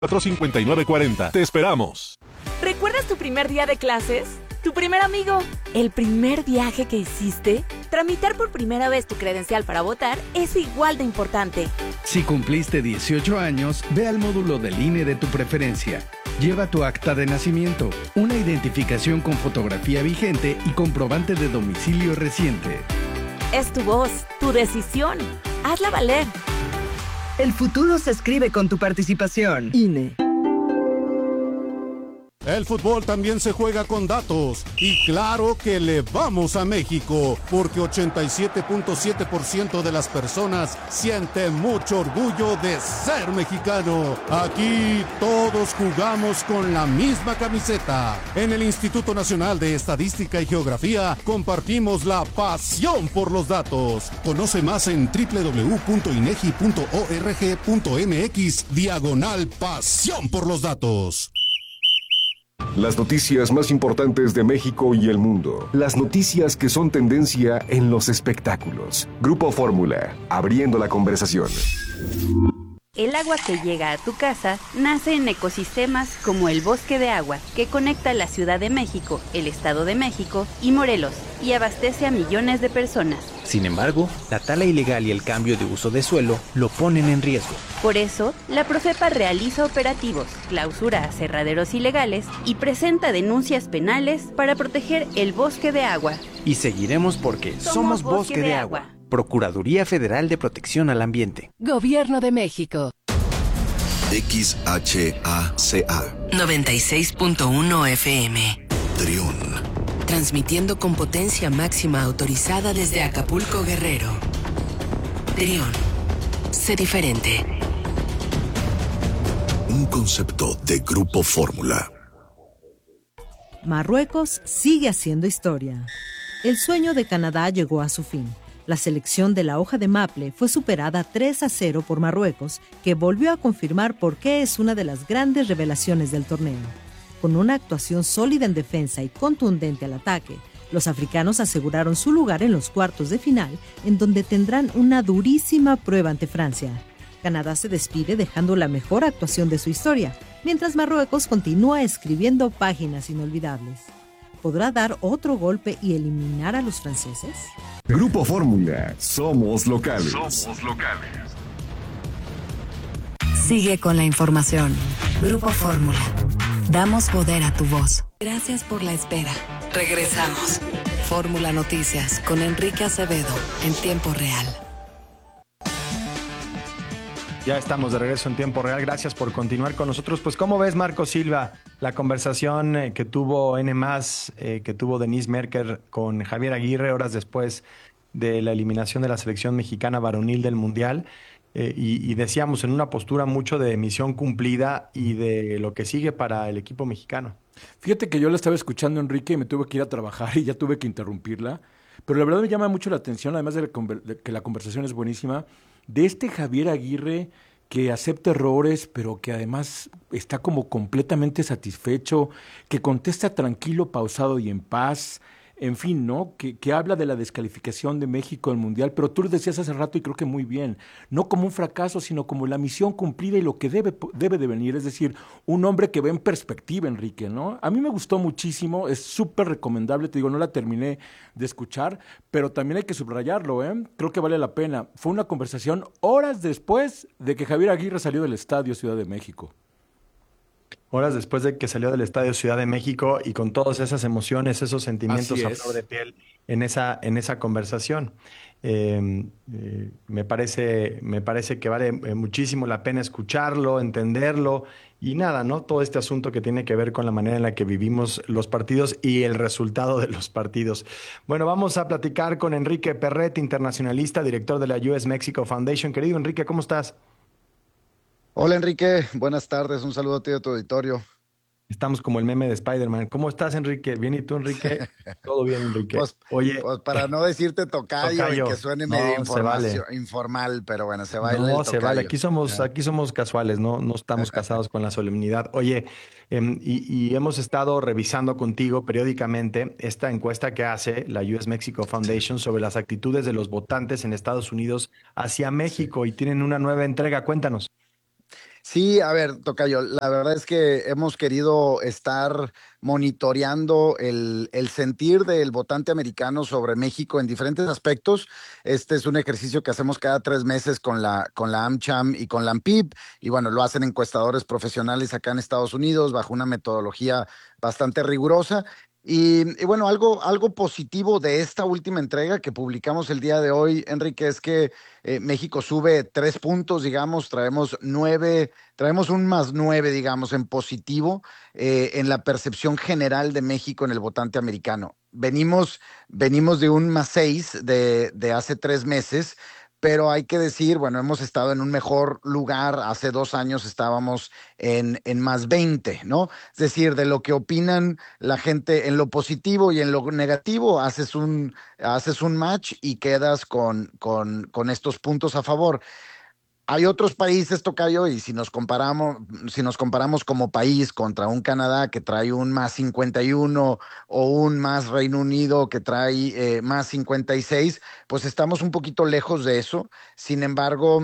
45940. Te esperamos. ¿Recuerdas tu primer día de clases? ¿Tu primer amigo? ¿El primer viaje que hiciste? Tramitar por primera vez tu credencial para votar es igual de importante. Si cumpliste 18 años, ve al módulo del INE de tu preferencia. Lleva tu acta de nacimiento, una identificación con fotografía vigente y comprobante de domicilio reciente. Es tu voz, tu decisión. Hazla valer. El futuro se escribe con tu participación. INE. El fútbol también se juega con datos y claro que le vamos a México porque 87.7% de las personas sienten mucho orgullo de ser mexicano. Aquí todos jugamos con la misma camiseta. En el Instituto Nacional de Estadística y Geografía compartimos la pasión por los datos. Conoce más en www.inegi.org.mx/pasión por los datos. Las noticias más importantes de México y el mundo. Las noticias que son tendencia en los espectáculos. Grupo Fórmula, abriendo la conversación. El agua que llega a tu casa nace en ecosistemas como el Bosque de Agua, que conecta la Ciudad de México, el Estado de México y Morelos, y abastece a millones de personas. Sin embargo, la tala ilegal y el cambio de uso de suelo lo ponen en riesgo. Por eso, la Profepa realiza operativos, clausura aserraderos ilegales y presenta denuncias penales para proteger el Bosque de Agua. Y seguiremos porque somos Bosque de Agua. Procuraduría Federal de Protección al Ambiente. Gobierno de México. XHACA 96.1 FM. Triún. Transmitiendo con potencia máxima autorizada desde Acapulco, Guerrero. Triún. Sé diferente. Un concepto de Grupo Fórmula. Marruecos sigue haciendo historia. El sueño de Canadá llegó a su fin. La selección de la hoja de maple fue superada 3-0 por Marruecos, que volvió a confirmar por qué es una de las grandes revelaciones del torneo. Con una actuación sólida en defensa y contundente al ataque, los africanos aseguraron su lugar en los cuartos de final, en donde tendrán una durísima prueba ante Francia. Canadá se despide dejando la mejor actuación de su historia, mientras Marruecos continúa escribiendo páginas inolvidables. ¿Podrá dar otro golpe y eliminar a los franceses? Grupo Fórmula, somos locales. Somos locales. Sigue con la información. Grupo Fórmula. Damos poder a tu voz. Gracias por la espera. Regresamos. Fórmula Noticias con Enrique Acevedo en tiempo real. Ya estamos de regreso en tiempo real. Gracias por continuar con nosotros. Pues, ¿cómo ves, Marco Silva, la conversación que tuvo N+, que tuvo Denise Merker con Javier Aguirre horas después de la eliminación de la selección mexicana varonil del Mundial? Y decíamos, en una postura mucho de misión cumplida y de lo que sigue para el equipo mexicano. Fíjate que yo la estaba escuchando, Enrique, y me tuve que ir a trabajar y ya tuve que interrumpirla. Pero la verdad me llama mucho la atención, además de que la conversación es buenísima, de este Javier Aguirre que acepta errores, pero que además está como completamente satisfecho, que contesta tranquilo, pausado y en paz, en fin, ¿no? Que habla de la descalificación de México del Mundial, pero tú lo decías hace rato y creo que muy bien, no como un fracaso, sino como la misión cumplida y lo que debe de venir, es decir, un hombre que ve en perspectiva, Enrique, ¿no? A mí me gustó muchísimo, es súper recomendable, te digo, no la terminé de escuchar, pero también hay que subrayarlo, ¿eh? Creo que vale la pena. Fue una conversación horas después de que Javier Aguirre salió del Estadio Ciudad de México. Horas después de que salió del Estadio Ciudad de México y con todas esas emociones, esos sentimientos a flor de piel en esa conversación. Me parece que vale muchísimo la pena escucharlo, entenderlo y nada, ¿no? Todo este asunto que tiene que ver con la manera en la que vivimos los partidos y el resultado de los partidos. Bueno, vamos a platicar con Enrique Perret, internacionalista, director de la US Mexico Foundation. Querido Enrique, ¿cómo estás? Hola Enrique, buenas tardes, un saludo a ti y a tu auditorio. Estamos como el meme de Spider-Man. ¿Cómo estás, Enrique? ¿Bien y tú, Enrique? Todo bien, Enrique. Oye, pues para no decirte tocayo y que suene medio informal, pero bueno, se vale. No, se vale. Aquí somos casuales, no estamos casados con la solemnidad. Oye, y hemos estado revisando contigo periódicamente esta encuesta que hace la US Mexico Foundation sobre las actitudes de los votantes en Estados Unidos hacia México y tienen una nueva entrega. Cuéntanos. Sí, a ver, tocayo, la verdad es que hemos querido estar monitoreando el sentir del votante americano sobre México en diferentes aspectos. Este es un ejercicio que hacemos cada 3 meses con la AmCham y con la AMPIP, y bueno, lo hacen encuestadores profesionales acá en Estados Unidos bajo una metodología bastante rigurosa. Y bueno, algo positivo de esta última entrega que publicamos el día de hoy, Enrique, es que México sube 3 puntos, digamos, traemos un +9, digamos, en positivo en la percepción general de México en el votante americano. Venimos de un +6 de hace 3 meses, pero hay que decir, bueno, hemos estado en un mejor lugar. Hace 2 años estábamos en +20, ¿no? Es decir, de lo que opinan la gente en lo positivo y en lo negativo, haces un match y quedas con estos puntos a favor. Hay otros países, tocayo, y si nos comparamos como país contra un Canadá que trae un +51 o un más Reino Unido que trae +56, pues estamos un poquito lejos de eso. Sin embargo,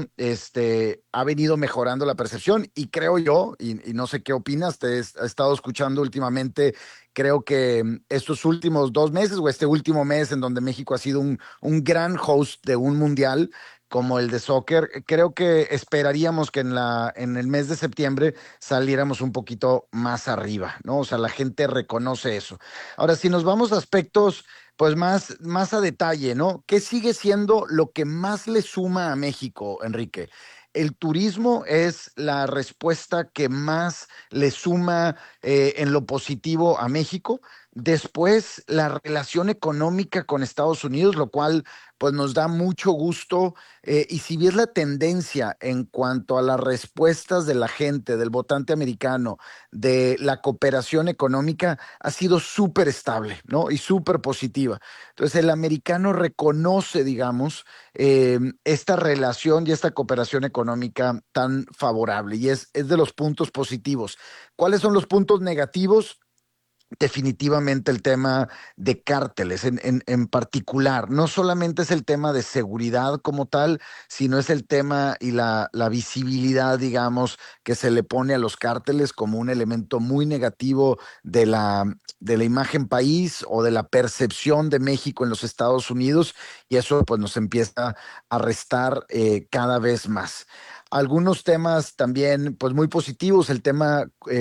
ha venido mejorando la percepción y creo yo, y no sé qué opinas, he estado escuchando últimamente. Creo que estos últimos 2 meses o este último mes en donde México ha sido un gran host de un mundial como el de soccer, creo que esperaríamos que en el mes de septiembre saliéramos un poquito más arriba, ¿no? O sea, la gente reconoce eso. Ahora, si nos vamos a aspectos, pues más a detalle, ¿no? ¿Qué sigue siendo lo que más le suma a México, Enrique? El turismo es la respuesta que más le suma en lo positivo a México. Después, la relación económica con Estados Unidos, lo cual pues nos da mucho gusto. Y si ves la tendencia en cuanto a las respuestas de la gente, del votante americano, de la cooperación económica, ha sido súper estable, ¿no? Y súper positiva. Entonces, el americano reconoce, digamos, esta relación y esta cooperación económica tan favorable, y es de los puntos positivos. ¿Cuáles son los puntos negativos? Definitivamente el tema de cárteles en particular. No solamente es el tema de seguridad como tal, sino es el tema y la visibilidad, digamos, que se le pone a los cárteles como un elemento muy negativo de la imagen país o de la percepción de México en los Estados Unidos, y eso pues nos empieza a restar cada vez más. Algunos temas también, pues muy positivos, el tema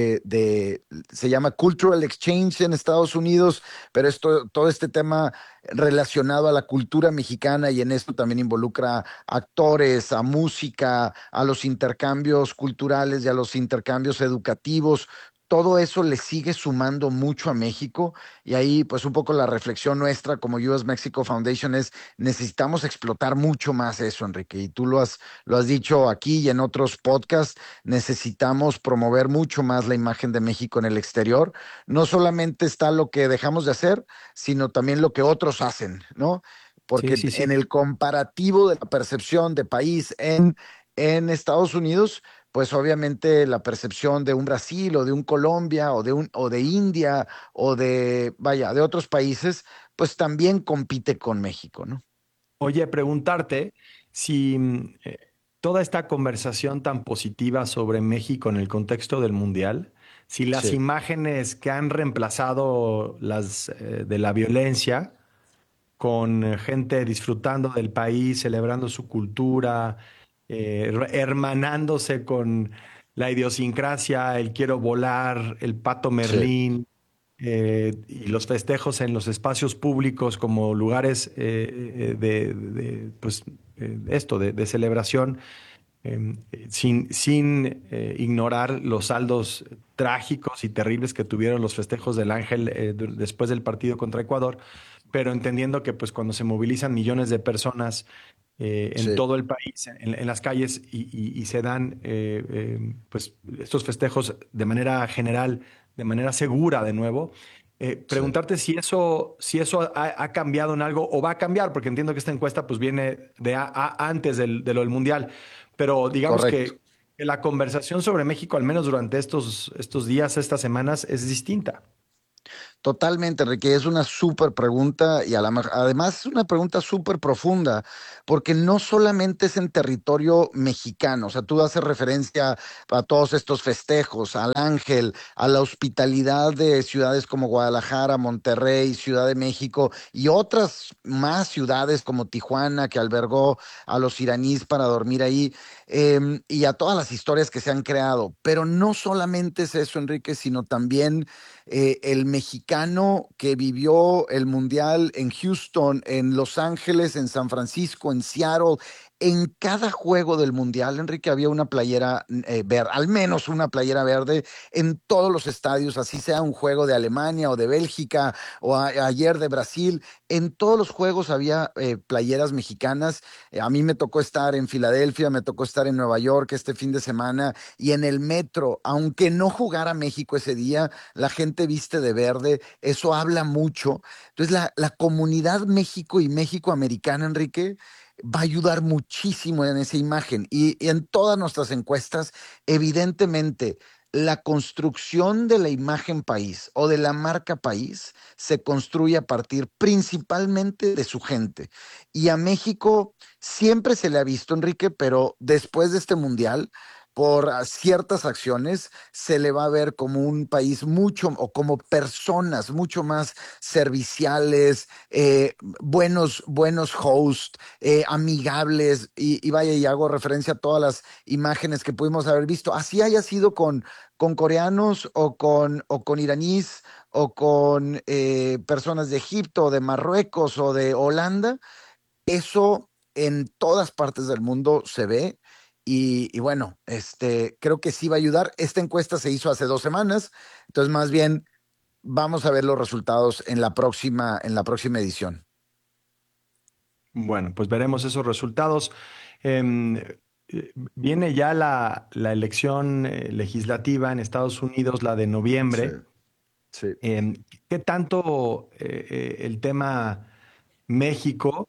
se llama Cultural Exchange en Estados Unidos, pero todo este tema relacionado a la cultura mexicana, y en esto también involucra a actores, a música, a los intercambios culturales y a los intercambios educativos. Todo eso le sigue sumando mucho a México, y ahí pues un poco la reflexión nuestra como US Mexico Foundation es: necesitamos explotar mucho más eso, Enrique, y tú lo has dicho aquí y en otros podcasts. Necesitamos promover mucho más la imagen de México en el exterior. No solamente está lo que dejamos de hacer, sino también lo que otros hacen, ¿no? Porque Sí. en el comparativo de la percepción de país en Estados Unidos, pues obviamente la percepción de un Brasil o de un Colombia o de India de otros países, pues también compite con México, ¿no? Oye, preguntarte si toda esta conversación tan positiva sobre México en el contexto del Mundial, si las Sí. imágenes que han reemplazado las de la violencia con gente disfrutando del país, celebrando su cultura, hermanándose con la idiosincrasia, el quiero volar, el pato Sí. Merlín, y los festejos en los espacios públicos como lugares de celebración, sin ignorar los saldos trágicos y terribles que tuvieron los festejos del Ángel después del partido contra Ecuador, pero entendiendo que pues cuando se movilizan millones de personas en Sí. todo el país, en las calles, y se dan pues estos festejos de manera general, de manera segura de nuevo. Preguntarte si eso ha cambiado en algo o va a cambiar, porque entiendo que esta encuesta pues viene antes de lo del Mundial, pero digamos Correcto. que la conversación sobre México, al menos durante estos días, estas semanas, es distinta. Totalmente, Enrique, es una súper pregunta y además es una pregunta súper profunda, porque no solamente es en territorio mexicano, o sea, tú haces referencia a todos estos festejos, al Ángel, a la hospitalidad de ciudades como Guadalajara, Monterrey, Ciudad de México y otras más ciudades como Tijuana, que albergó a los iraníes para dormir ahí, y a todas las historias que se han creado. Pero no solamente es eso, Enrique, sino también el mexicano que vivió el Mundial en Houston, en Los Ángeles, en San Francisco, en Seattle. En cada juego del Mundial, Enrique, había una playera verde, al menos una playera verde en todos los estadios, así sea un juego de Alemania o de Bélgica o ayer de Brasil. En todos los juegos había playeras mexicanas. A mí me tocó estar en Filadelfia, me tocó estar en Nueva York este fin de semana y en el metro, aunque no jugara México ese día, la gente viste de verde, eso habla mucho. Entonces la comunidad México y México americana, Enrique, va a ayudar muchísimo en esa imagen y en todas nuestras encuestas, evidentemente, la construcción de la imagen país o de la marca país se construye a partir principalmente de su gente. Y a México siempre se le ha visto, Enrique, pero después de este mundial, por ciertas acciones, se le va a ver como un país mucho, o como personas mucho más serviciales, buenos hosts, amigables, y vaya, y hago referencia a todas las imágenes que pudimos haber visto, así haya sido con coreanos o con iraníes o con personas de Egipto o de Marruecos o de Holanda. Eso en todas partes del mundo se ve. Y bueno, creo que sí va a ayudar. Esta encuesta se hizo hace 2 semanas, entonces más bien vamos a ver los resultados en la próxima edición. Bueno, pues veremos esos resultados. Viene ya la elección legislativa en Estados Unidos, la de noviembre. Sí. ¿Qué tanto el tema México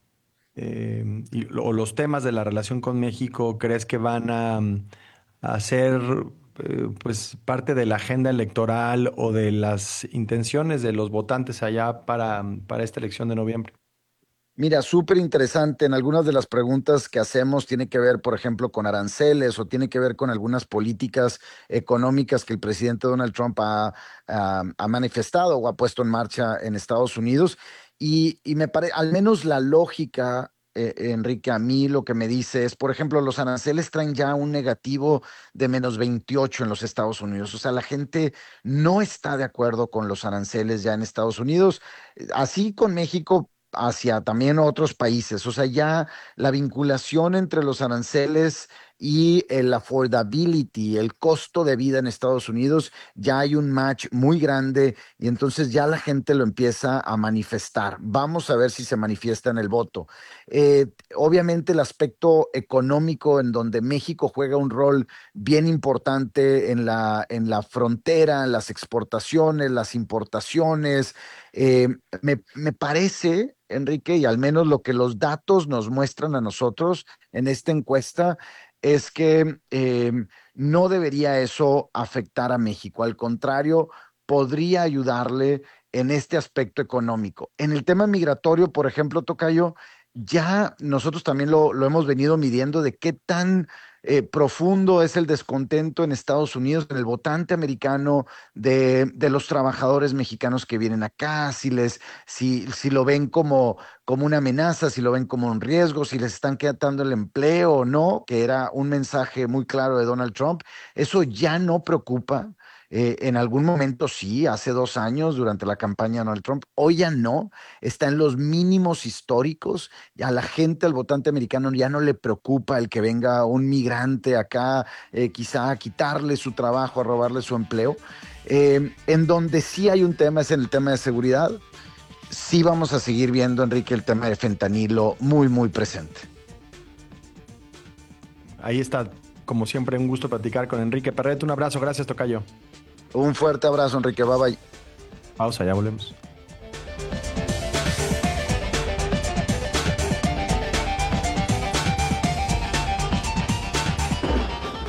o los temas de la relación con México crees que van a ser pues parte de la agenda electoral o de las intenciones de los votantes allá para esta elección de noviembre? Mira, súper interesante. En algunas de las preguntas que hacemos tiene que ver, por ejemplo, con aranceles o tiene que ver con algunas políticas económicas que el presidente Donald Trump ha manifestado o ha puesto en marcha en Estados Unidos. Y me parece, al menos la lógica, Enrique, a mí lo que me dice es, por ejemplo, los aranceles traen ya un negativo de -28 en los Estados Unidos. O sea, la gente no está de acuerdo con los aranceles ya en Estados Unidos. Así con México hacia también otros países. O sea, ya la vinculación entre los aranceles y el affordability, el costo de vida en Estados Unidos, ya hay un match muy grande y entonces ya la gente lo empieza a manifestar. Vamos a ver si se manifiesta en el voto. Obviamente el aspecto económico en donde México juega un rol bien importante en la frontera, en las exportaciones, las importaciones. Me parece, Enrique, y al menos lo que los datos nos muestran a nosotros en esta encuesta, es que no debería eso afectar a México. Al contrario, podría ayudarle en este aspecto económico. En el tema migratorio, por ejemplo, tocayo, ya nosotros también lo hemos venido midiendo de qué tan profundo es el descontento en Estados Unidos, en el votante americano, de los trabajadores mexicanos que vienen acá, si lo ven como una amenaza, si lo ven como un riesgo, si les están quitando el empleo o no, que era un mensaje muy claro de Donald Trump. Eso ya no preocupa. En algún momento sí, hace 2 años durante la campaña de Donald Trump, hoy ya no, está en los mínimos históricos, a la gente, al votante americano ya no le preocupa el que venga un migrante acá, quizá a quitarle su trabajo, a robarle su empleo. En donde sí hay un tema es en el tema de seguridad. Sí vamos a seguir viendo, Enrique, el tema de fentanilo muy, muy presente. Ahí está, como siempre, un gusto platicar con Enrique Perret. Un abrazo, gracias, tocayo. Un fuerte abrazo, Enrique. Bye bye. Pausa, ya volvemos.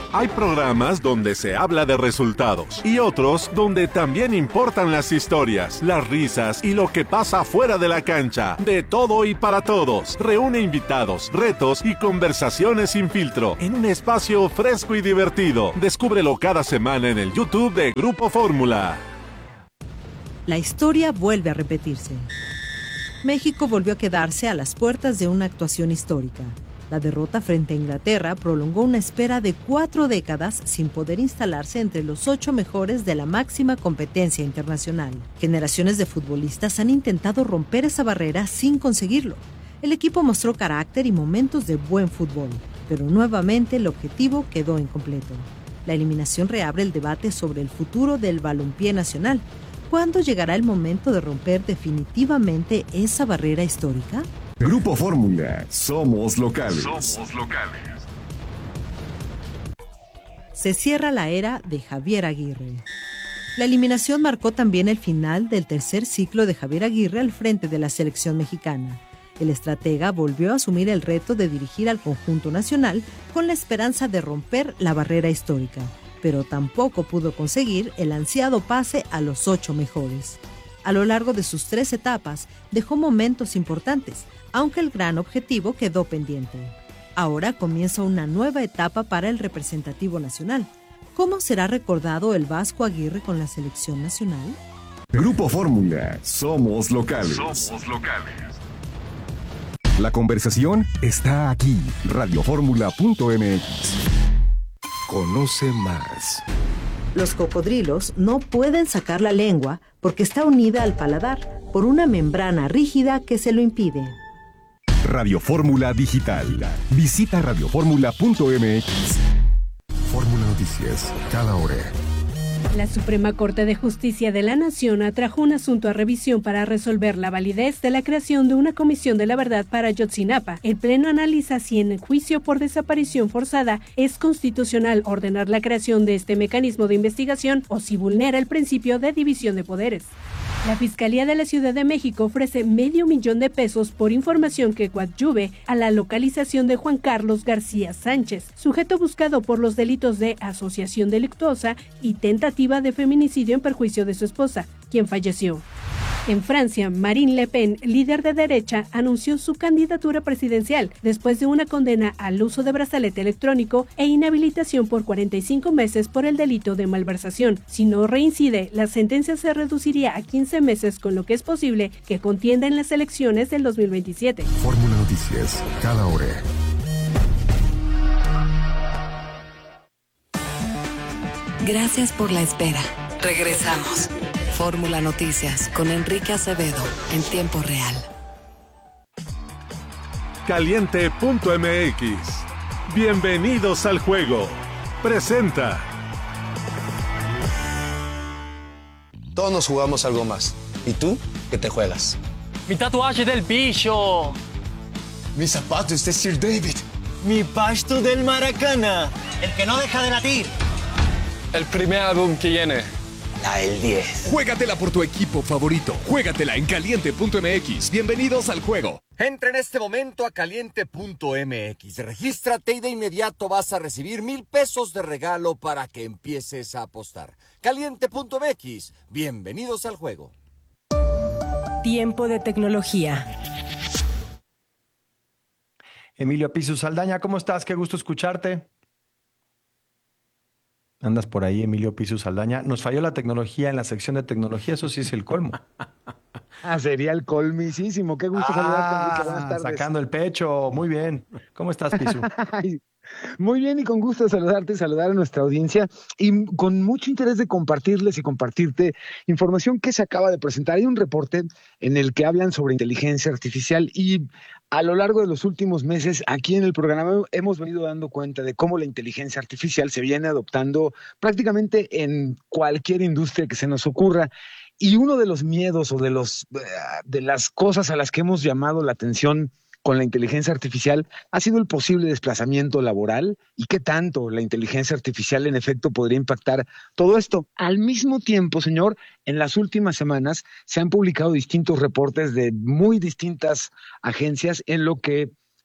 Hay programas donde se habla de resultados y otros donde también importan las historias, las risas y lo que pasa fuera de la cancha. De todo y para todos. Reúne invitados, retos y conversaciones sin filtro en un espacio fresco y divertido. Descúbrelo cada semana en el YouTube de Grupo Fórmula. La historia vuelve a repetirse. México volvió a quedarse a las puertas de una actuación histórica. La derrota frente a Inglaterra prolongó una espera de 4 décadas sin poder instalarse entre los 8 mejores de la máxima competencia internacional. Generaciones de futbolistas han intentado romper esa barrera sin conseguirlo. El equipo mostró carácter y momentos de buen fútbol, pero nuevamente el objetivo quedó incompleto. La eliminación reabre el debate sobre el futuro del balompié nacional. ¿Cuándo llegará el momento de romper definitivamente esa barrera histórica? Grupo Fórmula, somos locales. Se cierra la era de Javier Aguirre. La eliminación marcó también el final del tercer ciclo de Javier Aguirre al frente de la selección mexicana. El estratega volvió a asumir el reto de dirigir al conjunto nacional con la esperanza de romper la barrera histórica, pero tampoco pudo conseguir el ansiado pase a los 8 mejores. A lo largo de sus 3 etapas, dejó momentos importantes, aunque el gran objetivo quedó pendiente. Ahora comienza una nueva etapa para el representativo nacional. ¿Cómo será recordado el Vasco Aguirre con la selección nacional? Grupo Fórmula, somos locales. La conversación está aquí. Radioformula.mx. Conoce más. Los cocodrilos no pueden sacar la lengua porque está unida al paladar por una membrana rígida que se lo impide. Radio Fórmula Digital. Visita radioformula.mx. Fórmula Noticias, cada hora. La Suprema Corte de Justicia de la Nación atrajo un asunto a revisión para resolver la validez de la creación de una comisión de la verdad para Ayotzinapa. El Pleno analiza si en el juicio por desaparición forzada es constitucional ordenar la creación de este mecanismo de investigación o si vulnera el principio de división de poderes. La Fiscalía de la Ciudad de México ofrece $500,000 por información que coadyuve a la localización de Juan Carlos García Sánchez, sujeto buscado por los delitos de asociación delictuosa y tentativa de feminicidio en perjuicio de su esposa, quien falleció. En Francia, Marine Le Pen, líder de derecha, anunció su candidatura presidencial después de una condena al uso de brazalete electrónico e inhabilitación por 45 meses por el delito de malversación. Si no reincide, la sentencia se reduciría a 15 meses, con lo que es posible que contienda en las elecciones del 2027. Fórmula Noticias, cada hora. Gracias por la espera. Regresamos. Fórmula Noticias con Enrique Acevedo en tiempo real. Caliente.mx. Bienvenidos al juego. Presenta. Todos nos jugamos algo más. ¿Y tú qué te juegas? Mi tatuaje del bicho. Mis zapatos de Sir David. Mi pasto del Maracana. El que no deja de latir. El primer álbum que viene. La del 10. Juégatela por tu equipo favorito. Juégatela en Caliente.mx. Bienvenidos al juego. Entra en este momento a Caliente.mx. Regístrate y de inmediato vas a recibir $1,000 de regalo para que empieces a apostar. Caliente.mx. Bienvenidos al juego. Tiempo de tecnología. Emilio Pisu Saldaña, ¿cómo estás? Qué gusto escucharte. Andas por ahí, Emilio Pisu Saldaña. Nos falló la tecnología en la sección de tecnología, eso sí es el colmo. Sería el colmisísimo. Qué gusto saludarte, Enrique. Buenas tardes. Sacando el pecho, muy bien. ¿Cómo estás, Pisu? Muy bien y con gusto de saludarte y saludar a nuestra audiencia y con mucho interés de compartirles y compartirte información que se acaba de presentar. Hay un reporte en el que hablan sobre inteligencia artificial y a lo largo de los últimos meses aquí en el programa hemos venido dando cuenta de cómo la inteligencia artificial se viene adoptando prácticamente en cualquier industria que se nos ocurra. Y uno de los miedos o de las cosas a las que hemos llamado la atención con la inteligencia artificial ha sido el posible desplazamiento laboral y qué tanto la inteligencia artificial en efecto podría impactar todo esto. Al mismo tiempo, señor, en las últimas semanas se han publicado distintos reportes de muy distintas agencias en lo que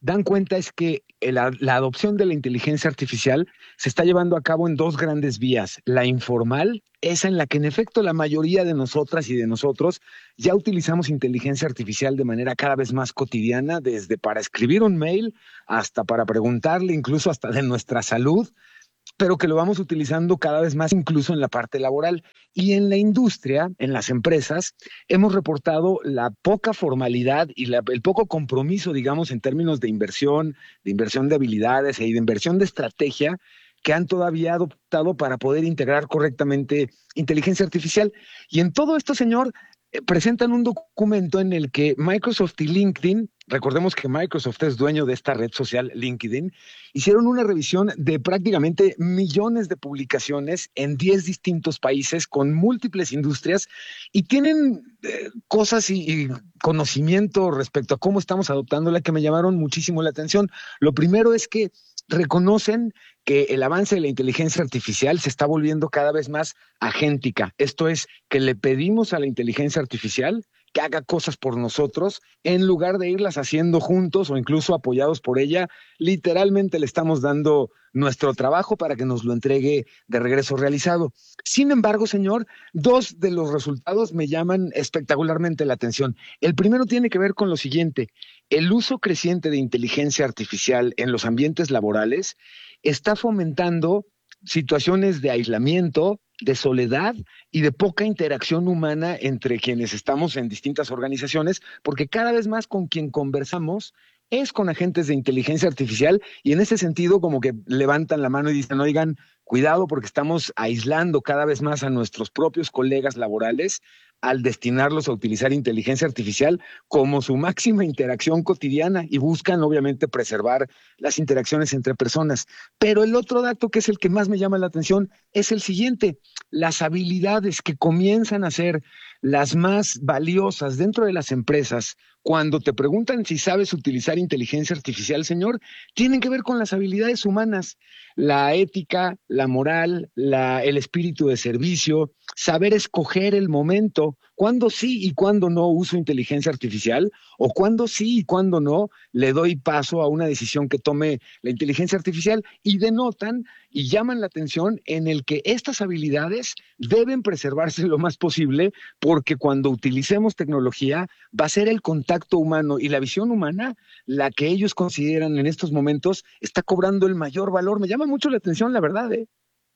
dan cuenta es que la adopción de la inteligencia artificial se está llevando a cabo en dos grandes vías. La informal, esa en la que en efecto la mayoría de nosotras y de nosotros ya utilizamos inteligencia artificial de manera cada vez más cotidiana, desde para escribir un mail hasta para preguntarle, incluso hasta de nuestra salud, pero que lo vamos utilizando cada vez más incluso en la parte laboral. Y en la industria, en las empresas, hemos reportado la poca formalidad y el poco compromiso, digamos, en términos de inversión de habilidades y de inversión de estrategia que han todavía adoptado para poder integrar correctamente inteligencia artificial. Y en todo esto, señor, presentan un documento en el que Microsoft y LinkedIn, recordemos que Microsoft es dueño de esta red social LinkedIn, hicieron una revisión de prácticamente millones de publicaciones en 10 distintos países con múltiples industrias y tienen cosas y conocimiento respecto a cómo estamos adoptándola que me llamaron muchísimo la atención. Lo primero es que reconocen que el avance de la inteligencia artificial se está volviendo cada vez más agéntica. Esto es, que le pedimos a la inteligencia artificial que haga cosas por nosotros, en lugar de irlas haciendo juntos o incluso apoyados por ella. Literalmente le estamos dando nuestro trabajo para que nos lo entregue de regreso realizado. Sin embargo, señor, dos de los resultados me llaman espectacularmente la atención. El primero tiene que ver con lo siguiente: el uso creciente de inteligencia artificial en los ambientes laborales está fomentando situaciones de aislamiento, de soledad y de poca interacción humana entre quienes estamos en distintas organizaciones, porque cada vez más con quien conversamos es con agentes de inteligencia artificial, y en ese sentido como que levantan la mano y dicen, oigan, cuidado porque estamos aislando cada vez más a nuestros propios colegas laborales al destinarlos a utilizar inteligencia artificial como su máxima interacción cotidiana, y buscan obviamente preservar las interacciones entre personas. Pero el otro dato, que es el que más me llama la atención, es el siguiente: las habilidades que comienzan a ser las más valiosas dentro de las empresas, cuando te preguntan si sabes utilizar inteligencia artificial, señor, tienen que ver con las habilidades humanas, la ética, la moral, el espíritu de servicio, saber escoger el momento, cuándo sí y cuándo no uso inteligencia artificial, o cuándo sí y cuándo no le doy paso a una decisión que tome la inteligencia artificial, y denotan y llaman la atención en el que estas habilidades deben preservarse lo más posible, porque cuando utilicemos tecnología va a ser el contacto humano y la visión humana la que ellos consideran en estos momentos está cobrando el mayor valor. Me llama mucho la atención, la verdad, ¿eh?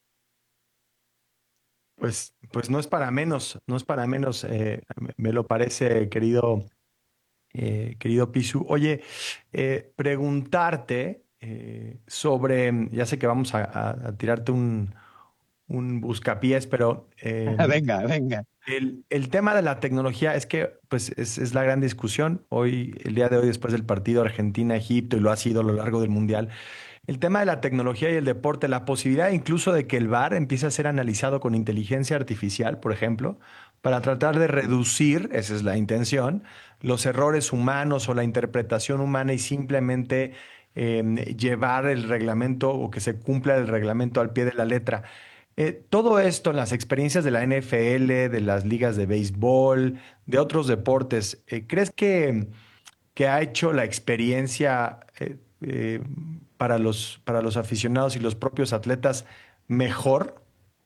Pues no es para menos, me lo parece, querido Pisu. Oye, preguntarte sobre, ya sé que vamos a tirarte un buscapiés, pero venga. El tema de la tecnología es que pues es la gran discusión el día de hoy, después del partido Argentina-Egipto, y lo ha sido a lo largo del Mundial. El tema de la tecnología y el deporte, la posibilidad incluso de que el VAR empiece a ser analizado con inteligencia artificial, por ejemplo, para tratar de reducir, esa es la intención, los errores humanos o la interpretación humana, y simplemente llevar el reglamento, o que se cumpla el reglamento al pie de la letra. Todo esto en las experiencias de la NFL, de las ligas de béisbol, de otros deportes, ¿crees que ha hecho la experiencia para los aficionados y los propios atletas mejor?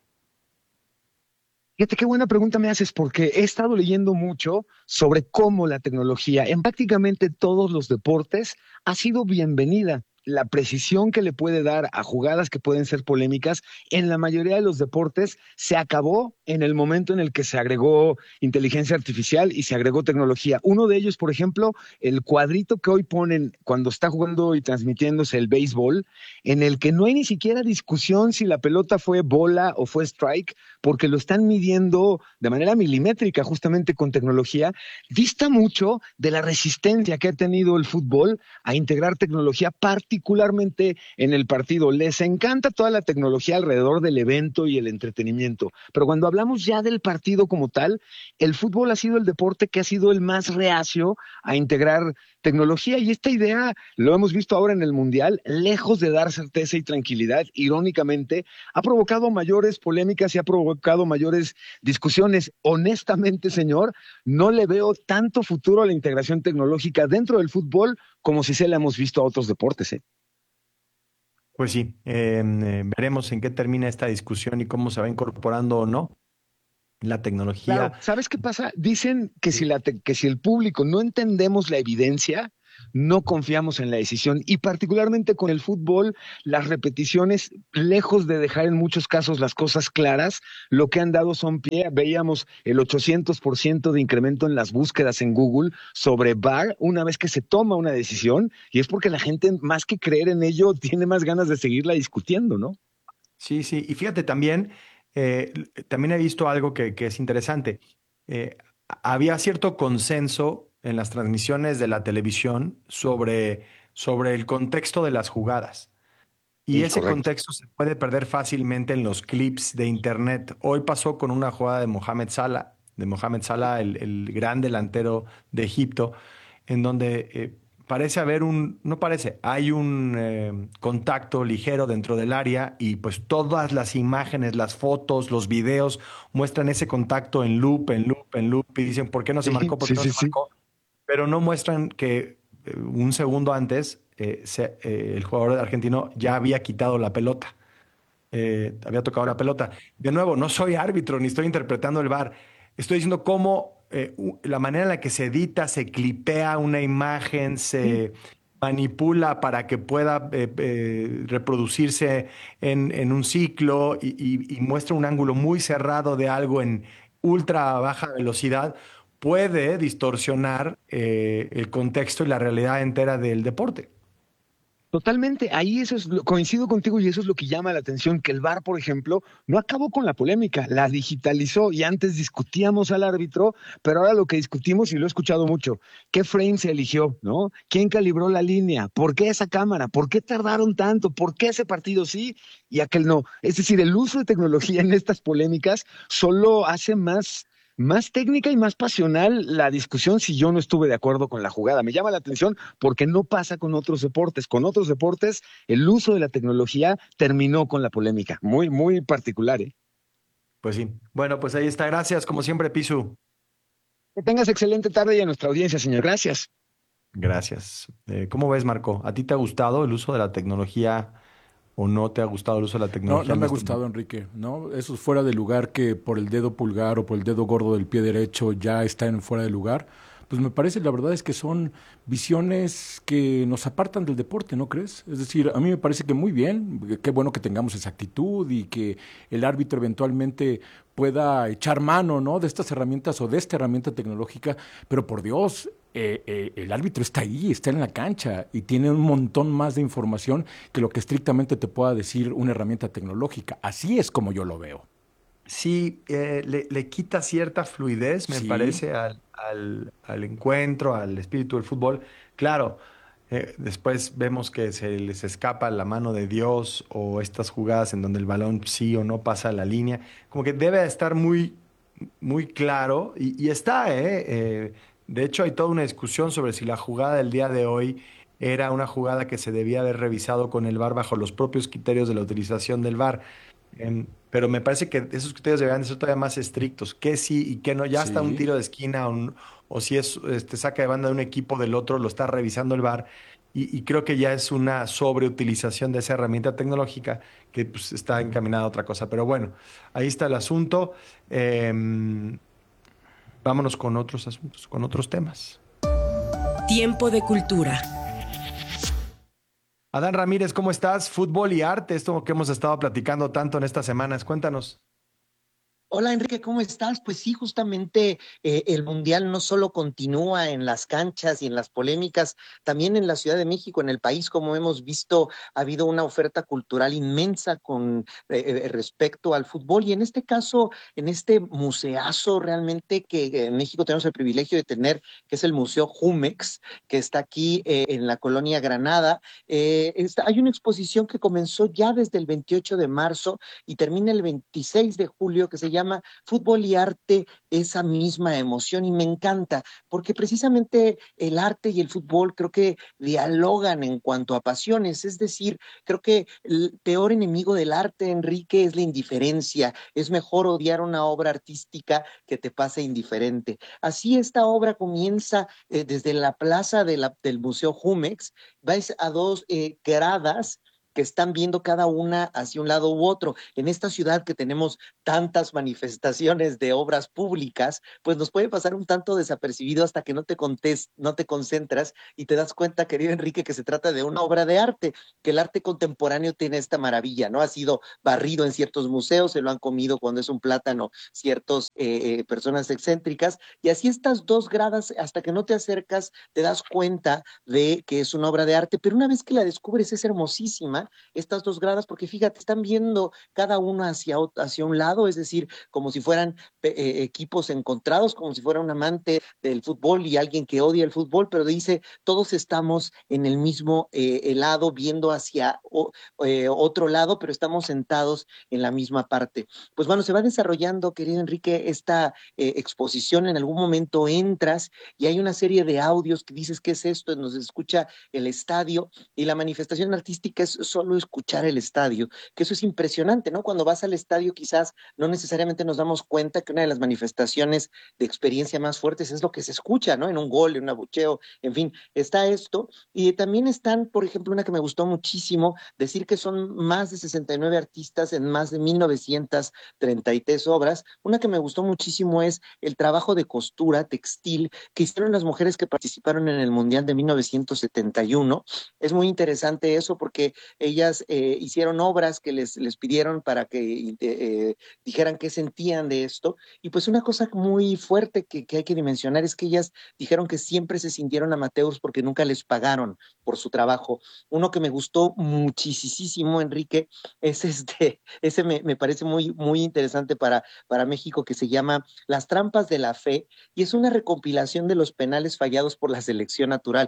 Fíjate qué buena pregunta me haces, porque he estado leyendo mucho sobre cómo la tecnología en prácticamente todos los deportes ha sido bienvenida. La precisión que le puede dar a jugadas que pueden ser polémicas en la mayoría de los deportes se acabó en el momento en el que se agregó inteligencia artificial y se agregó tecnología. Uno de ellos, por ejemplo, el cuadrito que hoy ponen cuando está jugando y transmitiéndose el béisbol, en el que no hay ni siquiera discusión si la pelota fue bola o fue strike, porque lo están midiendo de manera milimétrica justamente con tecnología, dista mucho de la resistencia que ha tenido el fútbol a integrar tecnología, particularmente en el partido. Les encanta toda la tecnología alrededor del evento y el entretenimiento, pero cuando hablamos ya del partido como tal, el fútbol ha sido el deporte que ha sido el más reacio a integrar tecnología, y esta idea, lo hemos visto ahora en el Mundial, lejos de dar certeza y tranquilidad, irónicamente, ha provocado mayores polémicas y ha provocado mayores discusiones. Honestamente, señor, no le veo tanto futuro a la integración tecnológica dentro del fútbol como si se la hemos visto a otros deportes, ¿eh? Pues sí, veremos en qué termina esta discusión y cómo se va incorporando o no la tecnología. Claro, ¿sabes qué pasa? Dicen que que si el público no entendemos la evidencia, no confiamos en la decisión, y particularmente con el fútbol, las repeticiones, lejos de dejar en muchos casos las cosas claras, lo que han dado son pie. Veíamos el 800% de incremento en las búsquedas en Google sobre VAR una vez que se toma una decisión, y es porque la gente, más que creer en ello, tiene más ganas de seguirla discutiendo, ¿no? Sí, sí, y fíjate también, también he visto algo que es interesante. Había cierto consenso en las transmisiones de la televisión sobre el contexto de las jugadas. Y Sí, ese correcto. contexto se puede perder fácilmente en los clips de internet. Hoy pasó con una jugada de Mohamed Salah, el gran delantero de Egipto, en donde hay un contacto ligero dentro del área, y pues todas las imágenes, las fotos, los videos muestran ese contacto en loop, y dicen, ¿por qué no se marcó? ¿Por qué no se marcó? Pero no muestran que un segundo antes el jugador argentino ya había quitado la pelota, había tocado la pelota. De nuevo, no soy árbitro ni estoy interpretando el VAR, estoy diciendo cómo la manera en la que se edita, se clipea una imagen, se manipula para que pueda reproducirse en un ciclo, y muestra un ángulo muy cerrado de algo en ultra baja velocidad, puede distorsionar el contexto y la realidad entera del deporte. Totalmente, ahí coincido contigo, y eso es lo que llama la atención, que el VAR, por ejemplo, no acabó con la polémica, la digitalizó, y antes discutíamos al árbitro, pero ahora lo que discutimos, y lo he escuchado mucho, ¿qué frame se eligió, no? ¿Quién calibró la línea? ¿Por qué esa cámara? ¿Por qué tardaron tanto? ¿Por qué ese partido sí y aquel no? Es decir, el uso de tecnología en estas polémicas solo hace más técnica y más pasional la discusión si yo no estuve de acuerdo con la jugada. Me llama la atención porque no pasa con otros deportes. Con otros deportes, el uso de la tecnología terminó con la polémica. Muy, muy particular, ¿eh? Pues sí. Bueno, pues ahí está. Gracias, como siempre, Pisu. Que tengas excelente tarde, y a nuestra audiencia, señor. Gracias. Gracias. ¿Cómo ves, Marco? ¿A ti te ha gustado el uso de la tecnología o no te ha gustado el uso de la tecnología? No me ha gustado, Enrique. No, eso es fuera de lugar, que por el dedo pulgar o por el dedo gordo del pie derecho ya está en fuera de lugar. Pues me parece, la verdad es que son visiones que nos apartan del deporte, ¿no crees? Es decir, a mí me parece que muy bien, qué bueno que tengamos esa actitud y que el árbitro eventualmente pueda echar mano, ¿no?, de estas herramientas o de esta herramienta tecnológica, pero por Dios, el árbitro está ahí, está en la cancha y tiene un montón más de información que lo que estrictamente te pueda decir una herramienta tecnológica. Así es como yo lo veo. Sí, le quita cierta fluidez, me parece, al encuentro, al espíritu del fútbol. Claro, después vemos que se les escapa la mano de Dios, o estas jugadas en donde el balón sí o no pasa la línea. Como que debe estar muy, muy claro, y está, de hecho, hay toda una discusión sobre si la jugada del día de hoy era una jugada que se debía haber revisado con el VAR bajo los propios criterios de la utilización del VAR. Pero me parece que esos criterios deberían ser todavía más estrictos. ¿Qué sí y qué no? Ya hasta un tiro de esquina, o si es saca de banda de un equipo del otro, lo está revisando el VAR. Y creo que ya es una sobreutilización de esa herramienta tecnológica que pues, está encaminada a otra cosa. Pero bueno, ahí está el asunto. Vámonos con otros asuntos, con otros temas. Tiempo de cultura. Adán Ramírez, ¿cómo estás? Fútbol y arte, esto que hemos estado platicando tanto en estas semanas. Cuéntanos. Hola Enrique, ¿cómo estás? Pues sí, justamente el Mundial no solo continúa en las canchas y en las polémicas, también en la Ciudad de México, en el país, como hemos visto, ha habido una oferta cultural inmensa con respecto al fútbol, y en este caso, en este museazo realmente que en México tenemos el privilegio de tener, que es el Museo Jumex, que está aquí en la colonia Granada. Hay una exposición que comenzó ya desde el 28 de marzo y termina el 26 de julio, que se llama llama Fútbol y Arte, esa misma emoción, y me encanta, porque precisamente el arte y el fútbol creo que dialogan en cuanto a pasiones, es decir, creo que el peor enemigo del arte, Enrique, es la indiferencia. Es mejor odiar una obra artística que te pase indiferente. Así esta obra comienza desde la plaza del Museo Jumex, vais a dos gradas que están viendo cada una hacia un lado u otro. En esta ciudad que tenemos tantas manifestaciones de obras públicas, pues nos puede pasar un tanto desapercibido hasta que no te concentras y te das cuenta, querido Enrique, que se trata de una obra de arte, que el arte contemporáneo tiene esta maravilla, ¿no? Ha sido barrido en ciertos museos, se lo han comido cuando es un plátano ciertas personas excéntricas, y así estas dos gradas, hasta que no te acercas, te das cuenta de que es una obra de arte, pero una vez que la descubres es hermosísima, estas dos gradas, porque fíjate, están viendo cada uno hacia un lado, es decir, como si fueran equipos encontrados, como si fuera un amante del fútbol y alguien que odia el fútbol, pero dice, todos estamos en el mismo lado, viendo hacia otro lado, pero estamos sentados en la misma parte. Pues bueno, se va desarrollando, querido Enrique, esta exposición. En algún momento entras y hay una serie de audios que dices, ¿qué es esto? Nos escucha el estadio, y la manifestación artística es solo escuchar el estadio, que eso es impresionante, ¿no? Cuando vas al estadio quizás no necesariamente nos damos cuenta que una de las manifestaciones de experiencia más fuertes es lo que se escucha, ¿no? En un gol, en un abucheo, en fin, está esto. Y también están, por ejemplo, una que me gustó muchísimo, decir que son más de 69 artistas en más de 1933 obras. Una que me gustó muchísimo es el trabajo de costura textil que hicieron las mujeres que participaron en el Mundial de 1971. Es muy interesante eso porque ellas hicieron obras que les pidieron para que dijeran qué sentían de esto, y pues una cosa muy fuerte que hay que dimensionar es que ellas dijeron que siempre se sintieron amateurs porque nunca les pagaron por su trabajo. Uno que me gustó muchísimo, Enrique, es ese me parece muy, muy interesante para México, que se llama Las trampas de la fe, y es una recopilación de los penales fallados por la selección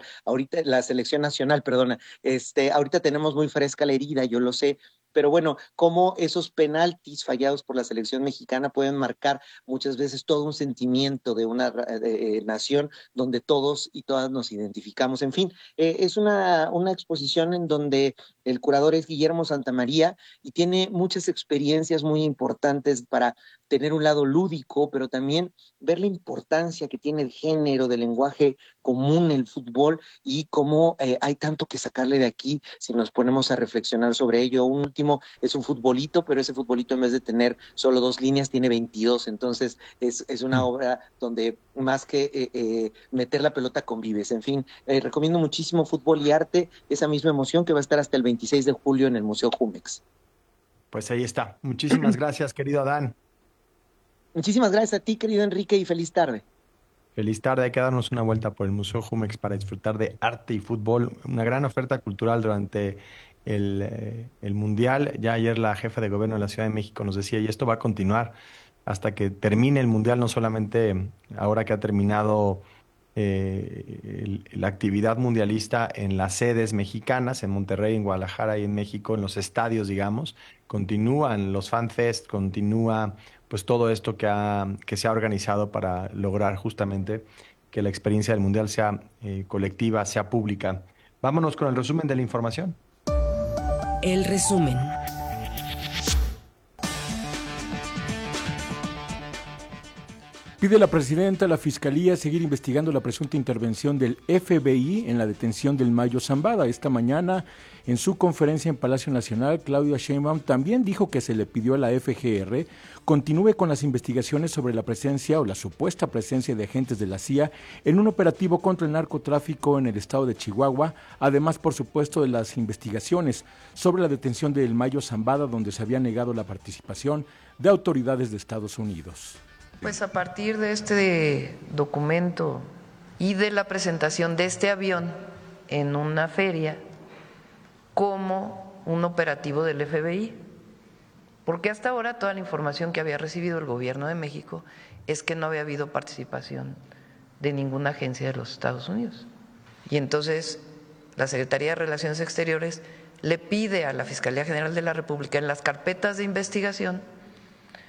nacional, perdona. Ahorita tenemos muy fresca la herida, yo lo sé, pero bueno, cómo esos penaltis fallados por la selección mexicana pueden marcar muchas veces todo un sentimiento de una nación donde todos y todas nos identificamos. En fin, es una exposición en donde el curador es Guillermo Santamaría y tiene muchas experiencias muy importantes para tener un lado lúdico, pero también ver la importancia que tiene el género del lenguaje común, el fútbol, y cómo hay tanto que sacarle de aquí si nos ponemos a reflexionar sobre ello. Un último es un futbolito, pero ese futbolito en vez de tener solo 2 líneas tiene 22, entonces es una obra donde más que meter la pelota convives. En fin, recomiendo muchísimo Fútbol y Arte, esa misma emoción que va a estar hasta el 26 de julio en el Museo Jumex. Pues ahí está. Muchísimas gracias, querido Adán. Muchísimas gracias a ti, querido Enrique, y feliz tarde. Feliz tarde, hay que darnos una vuelta por el Museo Jumex para disfrutar de arte y fútbol, una gran oferta cultural durante el Mundial. Ya ayer la jefa de gobierno de la Ciudad de México nos decía, y esto va a continuar hasta que termine el Mundial, no solamente ahora que ha terminado la actividad mundialista en las sedes mexicanas, en Monterrey, en Guadalajara y en México, en los estadios, digamos, continúan los FanFest, continúa pues todo esto que se ha organizado para lograr justamente que la experiencia del Mundial sea colectiva, sea pública. Vámonos con el resumen de la información. El resumen. Pide la presidenta a la Fiscalía seguir investigando la presunta intervención del FBI en la detención del Mayo Zambada. Esta mañana, en su conferencia en Palacio Nacional, Claudia Sheinbaum también dijo que se le pidió a la FGR continúe con las investigaciones sobre la presencia o la supuesta presencia de agentes de la CIA en un operativo contra el narcotráfico en el estado de Chihuahua, además, por supuesto, de las investigaciones sobre la detención del Mayo Zambada, donde se había negado la participación de autoridades de Estados Unidos. Pues a partir de este documento y de la presentación de este avión en una feria como un operativo del FBI, porque hasta ahora toda la información que había recibido el gobierno de México es que no había habido participación de ninguna agencia de los Estados Unidos. Y entonces la Secretaría de Relaciones Exteriores le pide a la Fiscalía General de la República en las carpetas de investigación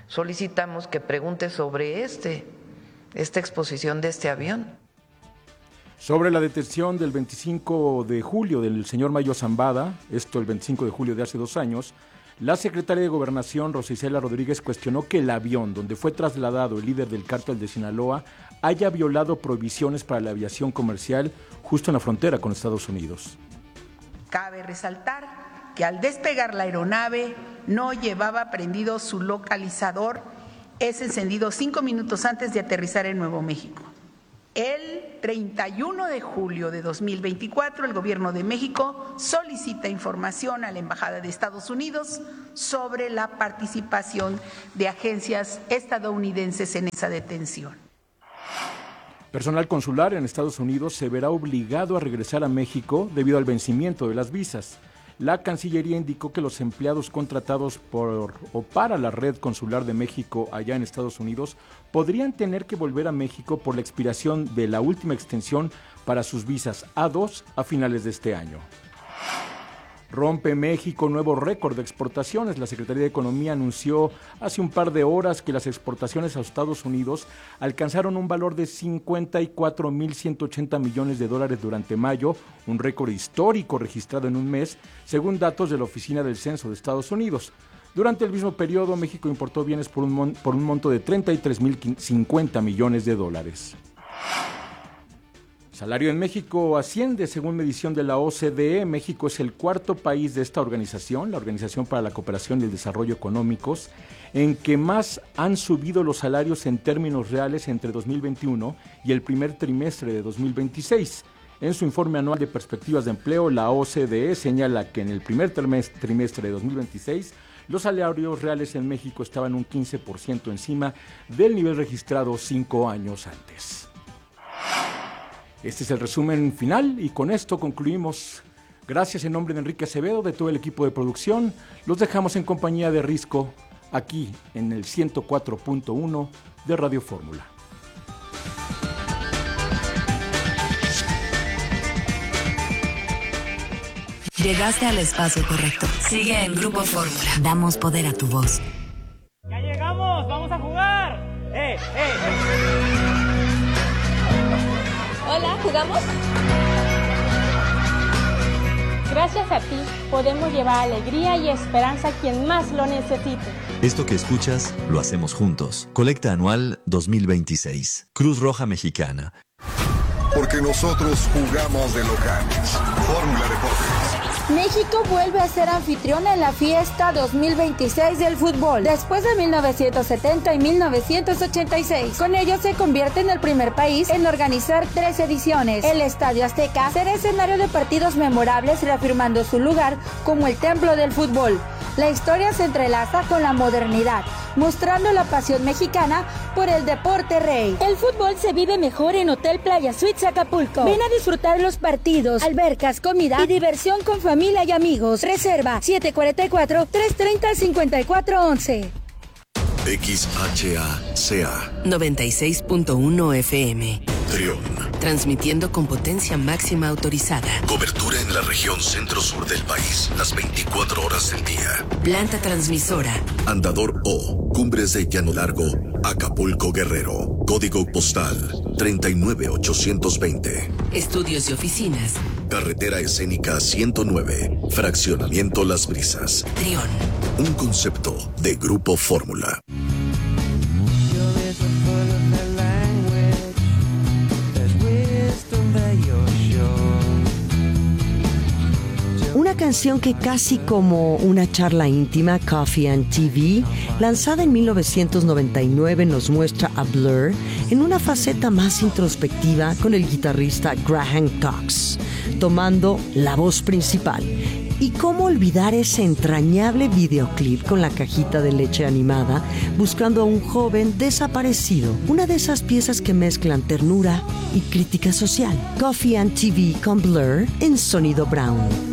solicitamos que pregunte sobre esta exposición de este avión. Sobre la detención del 25 de julio del señor Mayo Zambada, esto el 25 de julio de hace 2 años, la secretaria de Gobernación, Rosa Isela Rodríguez, cuestionó que el avión donde fue trasladado el líder del cártel de Sinaloa haya violado prohibiciones para la aviación comercial justo en la frontera con Estados Unidos. Cabe resaltar que al despegar la aeronave no llevaba prendido su localizador, es encendido 5 minutos antes de aterrizar en Nuevo México. El 31 de julio de 2024, el Gobierno de México solicita información a la Embajada de Estados Unidos sobre la participación de agencias estadounidenses en esa detención. Personal consular en Estados Unidos se verá obligado a regresar a México debido al vencimiento de las visas. La Cancillería indicó que los empleados contratados por o para la Red Consular de México allá en Estados Unidos podrían tener que volver a México por la expiración de la última extensión para sus visas A2 a finales de este año. Rompe México nuevo récord de exportaciones. La Secretaría de Economía anunció hace un par de horas que las exportaciones a Estados Unidos alcanzaron un valor de $54,180 millones durante mayo, un récord histórico registrado en un mes, según datos de la Oficina del Censo de Estados Unidos. Durante el mismo periodo, México importó bienes por un monto de $33,050 millones. Salario en México asciende según medición de la OCDE. México es el cuarto país de esta organización, la Organización para la Cooperación y el Desarrollo Económicos, en que más han subido los salarios en términos reales entre 2021 y el primer trimestre de 2026. En su informe anual de perspectivas de empleo, la OCDE señala que en el primer trimestre de 2026 los salarios reales en México estaban un 15% encima del nivel registrado 5 años antes. Este es el resumen final y con esto concluimos. Gracias en nombre de Enrique Acevedo, de todo el equipo de producción. Los dejamos en compañía de Risco, aquí en el 104.1 de Radio Fórmula. Llegaste al espacio correcto. Sigue en Grupo Fórmula. Damos poder a tu voz. ¡Ya llegamos! ¡Vamos a jugar! Hola, ¿jugamos? Gracias a ti podemos llevar alegría y esperanza a quien más lo necesite. Esto que escuchas lo hacemos juntos. Colecta Anual 2026. Cruz Roja Mexicana. Porque nosotros jugamos de locales. Fórmula Deportes. México vuelve a ser anfitriona en la fiesta 2026 del fútbol, después de 1970 y 1986. Con ello se convierte en el primer país en organizar 3 ediciones. El Estadio Azteca será escenario de partidos memorables, reafirmando su lugar como el templo del fútbol. La historia se entrelaza con la modernidad, mostrando la pasión mexicana por el deporte rey. El fútbol se vive mejor en Hotel Playa Suites Acapulco. Ven a disfrutar los partidos, albercas, comida y diversión con familia y amigos. Reserva 744-330-5411. XHACA 96.1 FM. Trión. Transmitiendo con potencia máxima autorizada. Cobertura en la región centro-sur del país, las 24 horas del día. Planta transmisora. Andador O, Cumbres de Llano Largo, Acapulco, Guerrero. Código postal 39820. Estudios y oficinas. Carretera Escénica 109, Fraccionamiento Las Brisas. Trión. Un concepto de Grupo Fórmula. Una canción que casi como una charla íntima, Coffee and TV, lanzada en 1999, nos muestra a Blur en una faceta más introspectiva con el guitarrista Graham Cox, tomando la voz principal. Y cómo olvidar ese entrañable videoclip con la cajita de leche animada, buscando a un joven desaparecido. Una de esas piezas que mezclan ternura y crítica social. Coffee and TV con Blur en Sonido Brown.